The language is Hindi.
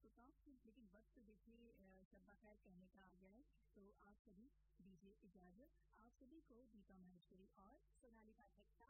श्रोताओं, लेकिन वक्त तो देखिए शब्बा खैर कहने का आ गया है, तो आप सभी दीजिए इजाजत। आप सभी को दीपा महेश्वरी और सोनाली पाठक का